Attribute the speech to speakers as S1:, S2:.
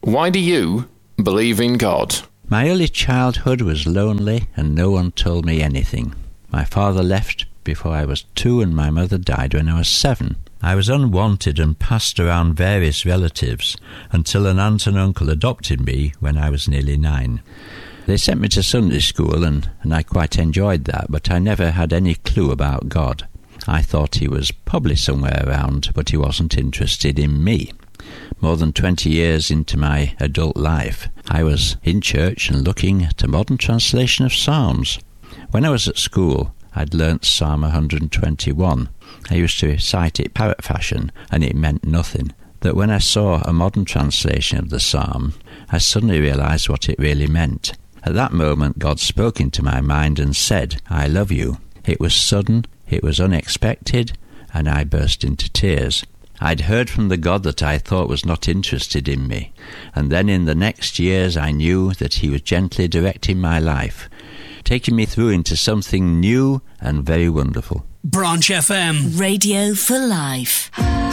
S1: Why do you believe in God?
S2: My early childhood was lonely and no one told me anything. My father left before I was 2 and my mother died when I was 7. I was unwanted and passed around various relatives until an aunt and uncle adopted me when I was nearly 9. They sent me to Sunday school and I quite enjoyed that, but I never had any clue about God. I thought he was probably somewhere around, but he wasn't interested in me. More than 20 years into my adult life, I was in church and looking at a modern translation of Psalms. When I was at school, I'd learnt Psalm 121. I used to recite it parrot fashion, and it meant nothing. That when I saw a modern translation of the psalm, I suddenly realised what it really meant. At that moment, God spoke into my mind and said, "I love you." It was sudden, it was unexpected, and I burst into tears. I'd heard from the God that I thought was not interested in me, and then in the next years I knew that he was gently directing my life, taking me through into something new and very wonderful.
S3: Branch FM.
S4: Radio for life.